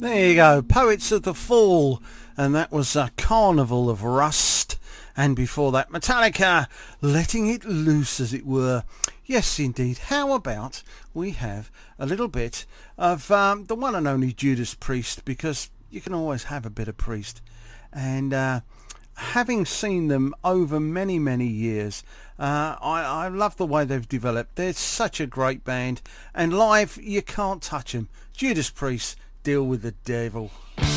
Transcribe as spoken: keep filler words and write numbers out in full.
There you go, Poets of the Fall, and that was a Carnival of Rust, and before that Metallica, Letting It Loose, as it were. Yes, indeed. How about we have a little bit of um, the one and only Judas Priest, because you can always have a bit of Priest, and uh, having seen them over many, many years, uh, I, I love the way they've developed. They're such a great band, and live, you can't touch them. Judas Priest, Deal with the Devil.